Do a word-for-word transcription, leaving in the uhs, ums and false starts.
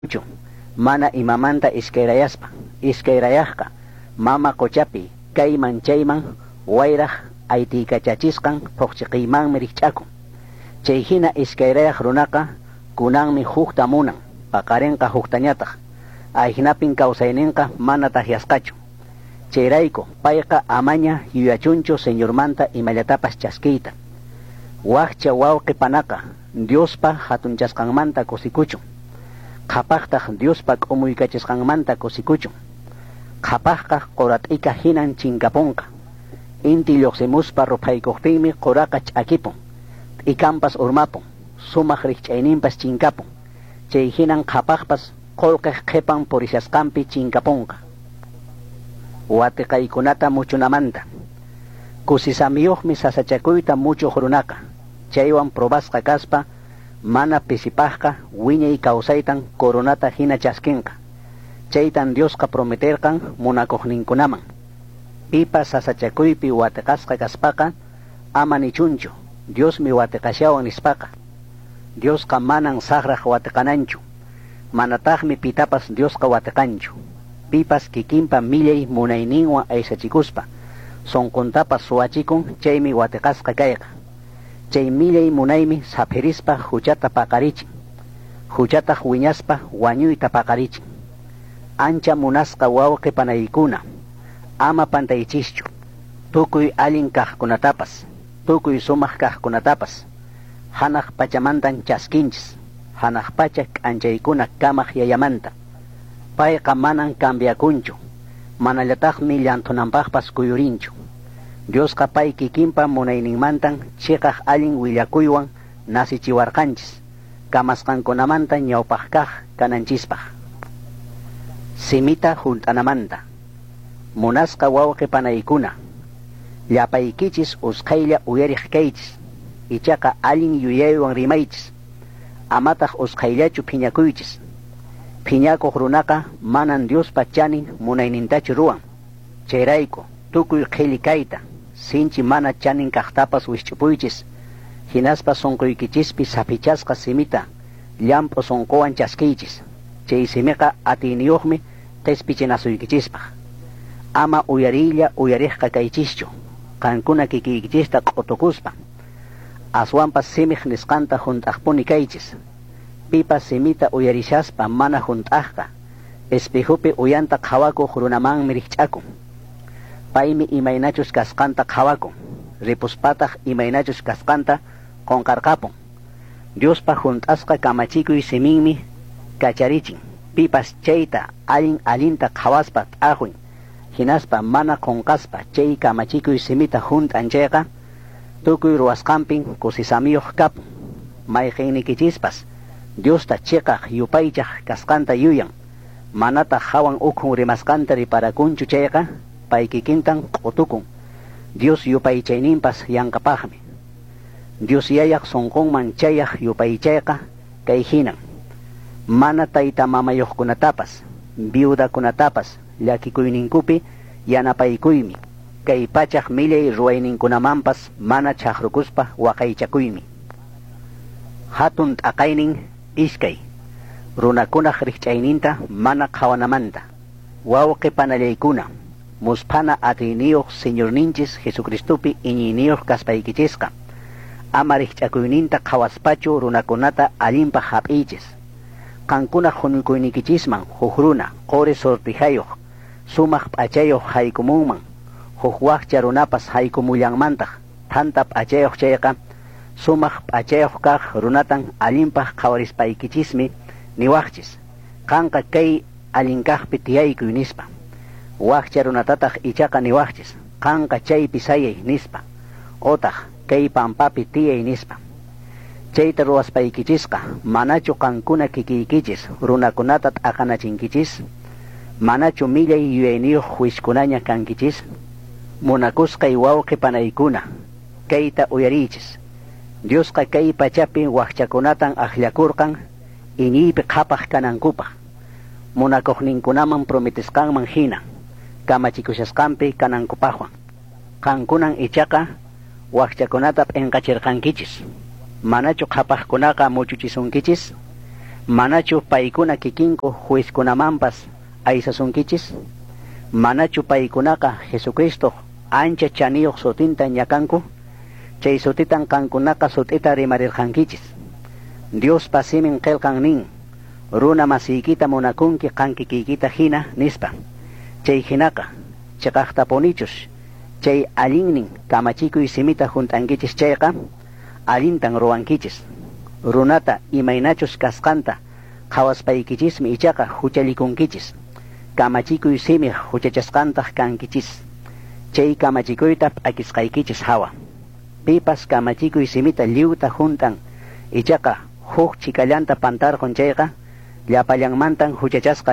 Chu, mana imamanta iskayrayaspa, iskayrayaqqa, mama qochapi, kayman chayman, wayraq aytiykachachisqan puqchiqiymanmi rikch'akun. Chay hina iskayrayaq runaqa, kunanmi hukta munan, paqarinqa huktañataq, ayhnapin kawsayninqa mana tahyasqachu. Chayrayku, payqa amaña yuyachunchu señormanta imallatapas chaskiyta. Waqcha wawqi panaqa, Diospa hatunchasqanmanta kusikuchun. Qhapaqtaq Diospa k'umuykachisqanmanta kusikuchun. Qhapaqqa qorat'ika hinan chinkapunqa. Inti lluqsimuspa ruphaykuptinmi qoraqa ch'akipun. T'ikanpas urmapun. Sumaq rikch'ayninpas chinkapun. Chay hinan qhapaqpas qolqiq qhipan purishasqanpi chinkapunqa. Watiqaykunata muchunamanta. Kusisamiyuqmi sasachakuyta muchuq runaqa. Chaywan probasqa kaspa mana pisipaqqa wiñay kawsaytan coronata hina chaskinqa. Chaytan Diosqa prometerqan munakuqninkunaman. Pipa sasachakuypi watiqasqa kaspaqa ama nichunchu, Diosmi watiqashawan nispaqa. Diosqa manan saqraq watiqananchu. Manataqmi pitapas Diosqa watiqanchu. Pipas kikinpa millay munayninwan aysachikuspa, sonquntapas suwachikun chaymi watiqasqa kayqa. Chay millay munaymi saphirispa huchata paqarichin. Huchataq wiñaspa wañuyta paqarichin. Ancha munasqa wawqi panaykuna, ama pantaychischu. Tukuy allin kaqkunatapas, tukuy sumaq kaqkunatapas, hanaq pachamantan chaskinchis, hanaq pacha k'anchaykuna kamaq yayamanta. Payqa manan cambiakunchu, manallataqmi llantunanpaqpas kuyurinchu. Diosqa pay kikinpa munayninmantan chiqaq allin willakuywan nasichiwarqanchis, kamasqankunamanta ñawpaq kaq kananchispaq. Simita hunt'anamanta, munasqa wawqi panaykuna, llapaykichis usqaylla uyariq kaychis, ichaqa allin yuyaywan rimaychis, amataq usqayllachu phiñakuychis. Phiñakuq runaqa manan Diospa chanin munaynintachu ruwan. Chayrayku, tukuy qhilli kayta, sinchi mana chanin kaqtapas wisch'upuychis, hinaspa sunquykichispi sapichasqa simita, llampu sunquwan chaskiychis. Chay simiqa atiniyuqmi qhispichinasuykichispaq. Ama uyariylla uyariqqa kaychischu, qankuna kikiykichista q'utukuspa. Aswanpas simiq nisqanta hunt'aqpuni kaychis. Pipa simita uyarishaspa mana hunt'aqqa, espejupi uyanta qhawakuq runamanmi rikch'akun. Paymi imaynachus kasqanta qhawakun, ripuspataq imaynachus kasqanta qonqarqapun. Diospa hunt'asqa kamachikuy siminmi kacharichin. Pipas chayta allin allinta qhawaspa t'aqwin, hinaspa mana qonqaspa chay kamachikuy simita hunt'an chayqa, tukuy ruwasqanpin kusisamiyuq kapun. Mayqinnikichispas Diosta chiqaq yupaychaq kasqanta yuyan, manata hawan ukhun rimasqanta riparakunchu chayqa, pay kikintan q'utukun. Dios yupaychayninpas yankapaqmi. Dios yayaq sunqunman chayaq yupaychayqa kay hinan. Mana tayta mamayuqkunatapas, viudakunatapas, llakikuyninkupi yanapaykuymi. Kay pachaq millay ruwayninkunamanpas mana chaqrukuspa waqaychakuymi. Hatun t'aqaynin iskay, runakunaq rikch'ayninta mana qhawanamanta. Wawqi panallaykuna, muspana atiniyuq señorninchis Jesucristupi iñiniyuq kaspaykichisqa, ama rikch'akuyninta qhawaspachu runakunata allinpa hap'iychis. Qankuna huñukuykichisman huk runa qori sortijayuq, sumaq p'achayuq haykumunman, huk waqcha runapas haykumullanmantaq, thanta p'achayuq chayqa, sumaq p'achayuq kaq runatan allinpaq qhawarispaykichis,mi niwaqchis. Qanqa kay allinkaqpi tiyaykuy nispa. Waqcha runatataq ichaqa niwaqchis, qanqa chaypi sayay nispa. Otaq kay pampapi tiyay nispa. Chayta ruwaspaykichis,qa manachu qankuna kikiykichis runakunata t'aqanachinkichis, manachu millay yuyayniyuq wishkunaña kankichis. Munakusqay wawqi panaykuna, kayta uyariychis. Diosqa kay pachapi waqchakunatan aqllakurqan iñiypi qhapaq kanankupaq. Munakuqninkunaman prometisqanman hina, kamachikushasqanpi kanankupaqwan. Qankunan ichaqa waqchakunata p'inqachirqankichis. Manachu qhapaqkunaqa muchuchisunkichis, Manachu paykuna kikinku juizkunamanpas aysasunkichis? Manachu paykunaqa Jesucristo ancha chaniyuq sutinta ñakanku? Chay sutitan kankunaqa sutita rimarirqankichis. Dios pasimin qillqan nin, runa masiykita munakunki qankikikita hina nispa. Chay hinaqa chiqaqtapunichus chay allinnin kamachikuy simita juntankichis chayqa allintan ruwankichis. Runata imaynachus kasqanta qhawaspaykichis ichaqa huchallikunkichis. Kamachikuy simi huchachasqantaq kankichis. Chay kamachikuyta p'akisqaykichis hawa. Pipas kamachikuy simita liwta juntan ichaqa huk chikallanta pantarqun chayqa llapallanmantan huchachasqa